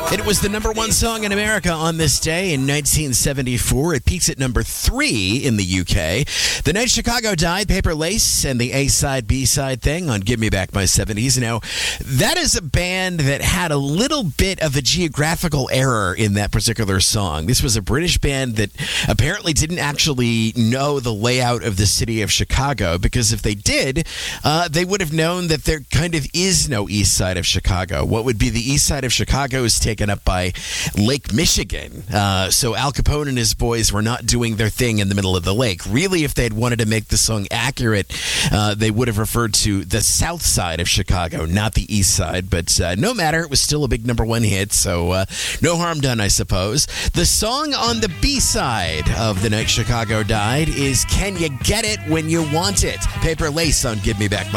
It was the number one song in America on this day in 1974. It peaks at number 3 in the UK. The night Chicago died, Paper Lace and the A-side, B-side thing on Give Me Back My 70s. Now, that is a band that had a little bit of a geographical error in that particular song. This was a British band that apparently didn't actually know the layout of the city of Chicago, because if they did, they would have known that there kind of is no east side of Chicago. What would be the east side of Chicago is taken up by Lake Michigan. So Al Capone and his boys were not doing their thing in the middle of the lake. Really, if they had wanted to make the song accurate, they would have referred to the south side of Chicago, not the east side. But no matter, it was still a big number one hit, so no harm done, I suppose. The song on the B-side of The Night Chicago Died is Can You Get It When You Want It? Paper Lace on Give Me Back My